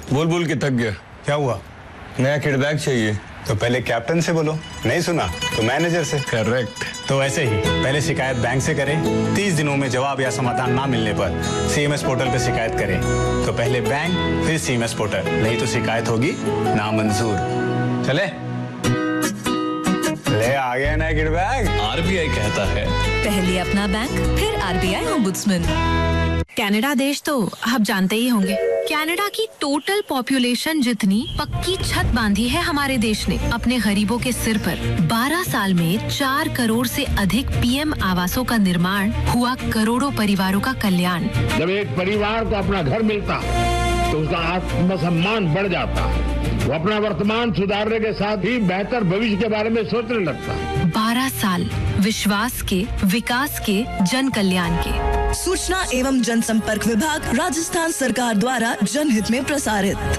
बोल बोल के थक गया। क्या हुआ? नया किडबैक चाहिए। तो पहले कैप्टन से बोलो, नहीं सुना तो मैनेजर से। करेक्ट। तो ऐसे ही पहले शिकायत बैंक से करें, 30 दिनों में जवाब या समाधान ना मिलने पर सीएमएस पोर्टल पे शिकायत करें। तो पहले बैंक फिर सीएमएस पोर्टल, नहीं तो शिकायत होगी नामंजूर। चले ले आ गया नया किडबैक। आरबीआई कहता है पहले अपना बैंक फिर आरबीआई ओम्बुड्समैन। कनाडा देश तो आप जानते ही होंगे। कनाडा की टोटल पॉपुलेशन जितनी पक्की छत बांधी है हमारे देश ने अपने गरीबों के सिर पर। 12 साल में 4 करोड़ से अधिक पीएम आवासों का निर्माण हुआ, करोड़ों परिवारों का कल्याण। जब एक परिवार को अपना घर मिलता तो उसका आत्मसम्मान बढ़ जाता है। वो अपना वर्तमान सुधारने के साथ ही बेहतर भविष्य के बारे में सोचने लगता है। 12 साल विश्वास के, विकास के, जन कल्याण के। सूचना एवं जनसंपर्क विभाग, राजस्थान सरकार द्वारा जनहित में प्रसारित।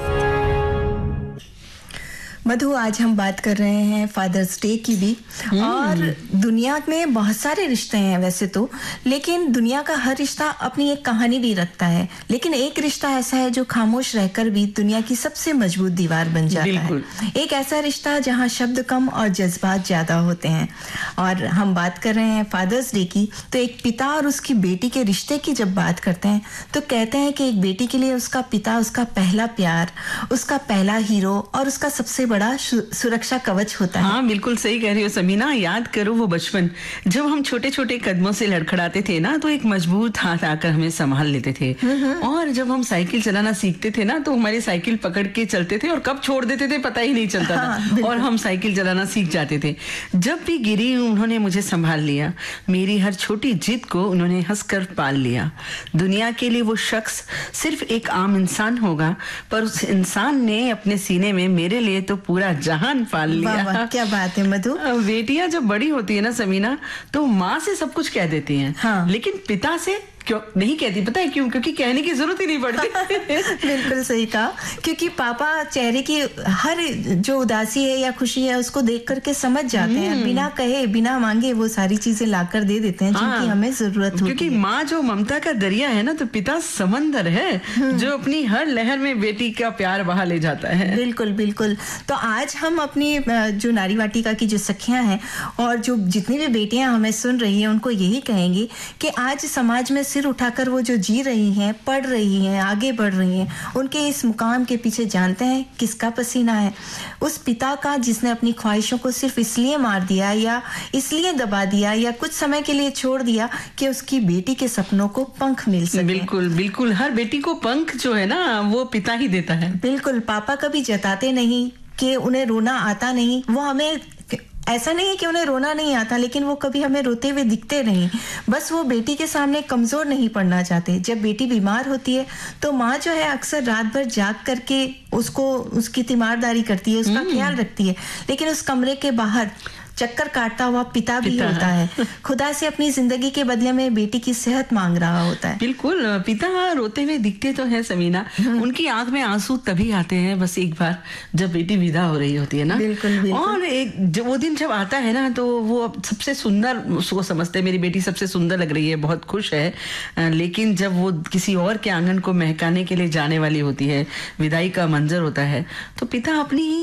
मधु, आज हम बात कर रहे हैं फादर्स डे की भी। और दुनिया में बहुत सारे रिश्ते हैं वैसे तो, लेकिन दुनिया का हर रिश्ता अपनी एक कहानी भी रखता है। लेकिन एक रिश्ता ऐसा है जो खामोश रहकर भी दुनिया की सबसे मजबूत दीवार बन जाता है। एक ऐसा रिश्ता जहां शब्द कम और जज्बात ज्यादा होते हैं। और हम बात कर रहे हैं फादर्स डे की। तो एक पिता और उसकी बेटी के रिश्ते की जब बात करते हैं तो कहते हैं कि एक बेटी के लिए उसका पिता उसका पहला प्यार, उसका पहला हीरो और उसका सबसे बड़ा सुरक्षा कवच होता है। हाँ, बिल्कुल सही कह रही हो समीना। याद करो वो बचपन जब हम छोटे छोटे कदमों से लड़खड़ाते थे ना, तो एक मजबूत हाथ आकर हमें संभाल लेते थे। और जब हम साइकिल चलाना सीखते थे ना, तो हमारी साइकिल पकड़ के चलते थे और कब छोड़ देते थे पता ही नहीं चलता था। और हम साइकिल चलाना सीख जाते थे। जब भी गिरी उन्होंने मुझे संभाल लिया। मेरी हर छोटी जिद को उन्होंने हंसकर पाल लिया। दुनिया के लिए वो शख्स सिर्फ एक आम इंसान होगा, पर उस इंसान ने अपने सीने में मेरे लिए तो पूरा जहान पाल लिया। वाह, क्या बात है मधु। बेटियां जब बड़ी होती है ना समीना, तो माँ से सब कुछ कह देती हैं। हाँ। लेकिन पिता से क्यों नहीं कहती, पता है क्यों? क्योंकि कहने की जरूरत ही नहीं पड़ती। बिल्कुल सही कहा। क्योंकि पापा चेहरे की हर जो उदासी है या खुशी है उसको देख करके समझ जाते हैं। बिना कहे बिना मांगे वो सारी चीजें लाकर दे देते हैं जिनकी हमें जरूरत होती है। क्योंकि माँ जो ममता का दरिया है ना, तो पिता समंदर है जो अपनी हर लहर में बेटी का प्यार बहा ले जाता है। बिल्कुल बिल्कुल। तो आज हम अपनी जो नारी वाटिका की जो सखियां हैं और जो जितनी भी बेटियां हमें सुन रही हैं उनको यही कहेंगे कि आज समाज में सिर उठाकर वो जो जी रही हैं, पढ़ रही हैं, आगे बढ़ रही हैं, उनके इस मुकाम के पीछे जानते हैं किसका पसीना है? उस पिता का जिसने अपनी ख्वाहिशों को सिर्फ इसलिए मार दिया या इसलिए दबा दिया या कुछ समय के लिए छोड़ दिया कि उसकी बेटी के सपनों को पंख मिल सके। बिल्कुल बिल्कुल। हर बेटी को पंख जो है ना, वो पिता ही देता है। बिल्कुल। पापा कभी जताते नहीं कि उन्हें रोना आता नहीं। वो हमें ऐसा नहीं है कि उन्हें रोना नहीं आता, लेकिन वो कभी हमें रोते हुए दिखते नहीं। बस वो बेटी के सामने कमजोर नहीं पड़ना चाहते। जब बेटी बीमार होती है तो माँ जो है अक्सर रात भर जाग करके उसको उसकी तीमारदारी करती है, उसका ख्याल रखती है। लेकिन उस कमरे के बाहर चक्कर काटता हुआ पिता भी होता है। खुदा से अपनी जिंदगी के बदले में बेटी की सेहत मांग रहा होता है। बिल्कुल। पिता रोते हुए दिखते तो है समीना, उनकी आंख में आंसू तभी आते हैं बस एक बार जब बेटी विदा हो रही होती है ना। बिल्कुल, बिल्कुल। और एक वो दिन जब आता है ना, तो वो सबसे सुंदर उसको समझते हैं, मेरी बेटी सबसे सुंदर लग रही है, बहुत खुश है। लेकिन जब वो किसी और के आंगन को महकाने के लिए जाने वाली होती है, विदाई का मंजर होता है, तो पिता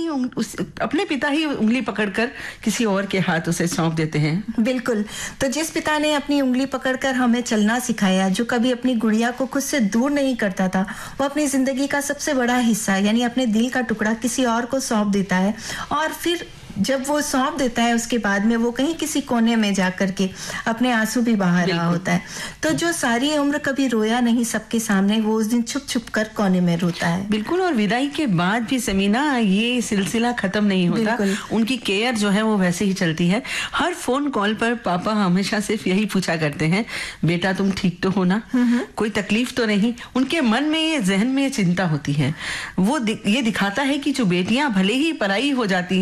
अपने पिता ही उंगली पकड़कर किसी और के हाथ उसे सौंप देते हैं। बिल्कुल। तो जिस पिता ने अपनी उंगली पकड़कर हमें चलना सिखाया, जो कभी अपनी गुड़िया को खुद से दूर नहीं करता था, वो अपनी जिंदगी का सबसे बड़ा हिस्सा यानी अपने दिल का टुकड़ा किसी और को सौंप देता है। और फिर जब वो सौंप देता है उसके बाद में वो कहीं किसी कोने में जा करके अपने आंसू भी बहा रहा होता है। तो जो सारी उम्र कभी रोया नहीं सबके सामने, वो उस दिन छुप छुप कर कोने में रोता है। बिल्कुल। और विदाई के बाद भी समीना ये सिलसिला खत्म नहीं होता। उनकी केयर जो है वो वैसे ही चलती है। हर फोन कॉल पर पापा हमेशा सिर्फ यही पूछा करते हैं, बेटा तुम ठीक तो हो ना, कोई तकलीफ तो नहीं? उनके मन में ये, जहन में ये चिंता होती है। वो ये दिखाता है कि जो बेटियां भले ही पराई हो जाती